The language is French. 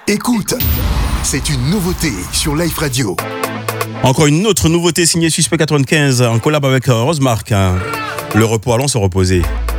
Écoute, c'est une nouveauté sur Life Radio. Encore une autre nouveauté signée Suspect 95 en collab avec Rosemark. Le repos, allons se reposer.